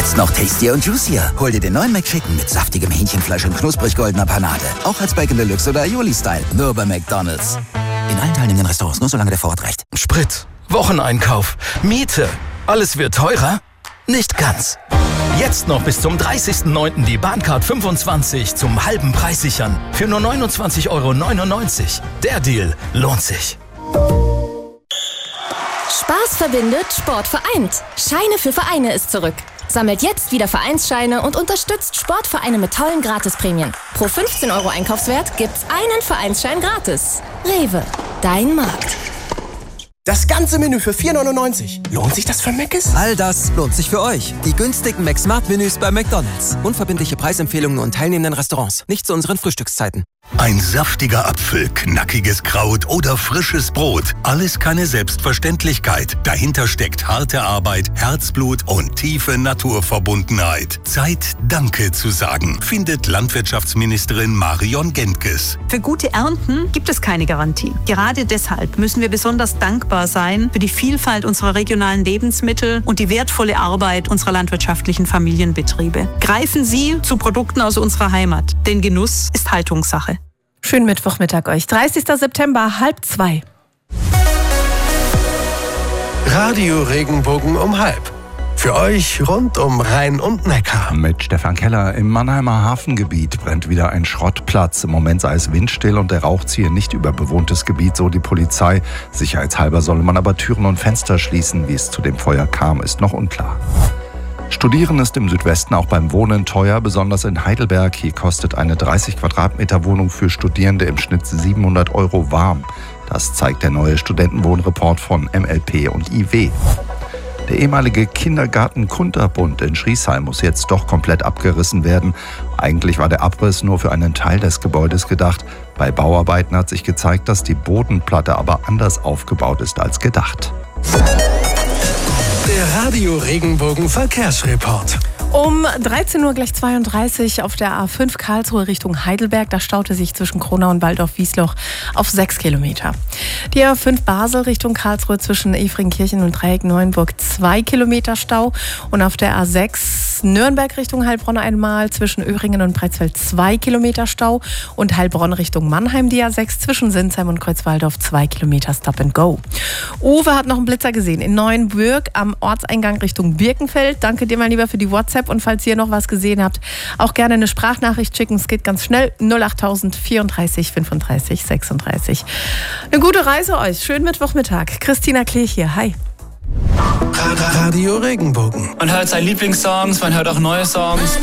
Jetzt noch tastier und juicier. Hol dir den neuen McChicken mit saftigem Hähnchenfleisch und knusprig goldener Panade. Auch als Bacon Deluxe oder Aioli-Style. Nur bei McDonald's. In allen teilnehmenden Restaurants, nur solange der Vorrat reicht. Sprit, Wocheneinkauf, Miete. Alles wird teurer? Nicht ganz. Jetzt noch bis zum 30.09. die Bahncard 25 zum halben Preis sichern. Für nur 29,99 €. Der Deal lohnt sich. Spaß verbindet, Sport vereint. Scheine für Vereine ist zurück. Sammelt jetzt wieder Vereinsscheine und unterstützt Sportvereine mit tollen Gratisprämien. Pro 15 € Einkaufswert gibt's einen Vereinsschein gratis. Rewe, dein Markt. Das ganze Menü für 4,99 €. Lohnt sich das für Mc's? All das lohnt sich für euch. Die günstigen McSmart-Menüs bei McDonald's. Unverbindliche Preisempfehlungen und teilnehmenden Restaurants. Nicht zu unseren Frühstückszeiten. Ein saftiger Apfel, knackiges Kraut oder frisches Brot. Alles keine Selbstverständlichkeit. Dahinter steckt harte Arbeit, Herzblut und tiefe Naturverbundenheit. Zeit, Danke zu sagen, findet Landwirtschaftsministerin Marion Gentges. Für gute Ernten gibt es keine Garantie. Gerade deshalb müssen wir besonders dankbar sein für die Vielfalt unserer regionalen Lebensmittel und die wertvolle Arbeit unserer landwirtschaftlichen Familienbetriebe. Greifen Sie zu Produkten aus unserer Heimat, denn Genuss ist Haltungssache. Schönen Mittwochmittag euch. 30. September, 1:30. Radio Regenbogen um 1:30. Für euch rund um Rhein und Neckar. Mit Stefan Keller. Im Mannheimer Hafengebiet brennt wieder ein Schrottplatz. Im Moment sei es windstill und der Rauch ziehe nicht über bewohntes Gebiet, so die Polizei. Sicherheitshalber solle man aber Türen und Fenster schließen. Wie es zu dem Feuer kam, ist noch unklar. Studieren ist im Südwesten auch beim Wohnen teuer, besonders in Heidelberg. Hier kostet eine 30 Quadratmeter Wohnung für Studierende im Schnitt 700 € warm. Das zeigt der neue Studentenwohnreport von MLP und IW. Der ehemalige Kindergarten-Kunterbund in Schriesheim muss jetzt doch komplett abgerissen werden. Eigentlich war der Abriss nur für einen Teil des Gebäudes gedacht. Bei Bauarbeiten hat sich gezeigt, dass die Bodenplatte aber anders aufgebaut ist als gedacht. Der Radio Regenbogen Verkehrsreport. Um 13 Uhr gleich 32 auf der A5 Karlsruhe Richtung Heidelberg. Da staute sich zwischen Kronau und Waldorf-Wiesloch auf 6 Kilometer. Die A5 Basel Richtung Karlsruhe zwischen Efringkirchen und Dreieck Neuenburg 2 Kilometer Stau. Und auf der A6 Nürnberg Richtung Heilbronn einmal zwischen Öhringen und Pretzfeld 2 Kilometer Stau. Und Heilbronn Richtung Mannheim die A6 zwischen Sinsheim und Kreuzwaldorf 2 Kilometer Stop and Go. Uwe hat noch einen Blitzer gesehen in Neuenbürg am Ortseingang Richtung Birkenfeld. Danke dir mal lieber für die WhatsApp. Und falls ihr noch was gesehen habt, auch gerne eine Sprachnachricht schicken. Es geht ganz schnell. 08000 34 35 36. Eine gute Reise euch. Schönen Mittwochmittag. Christina Klee hier. Hi. Radio Regenbogen. Man hört seine Lieblingssongs, man hört auch neue Songs.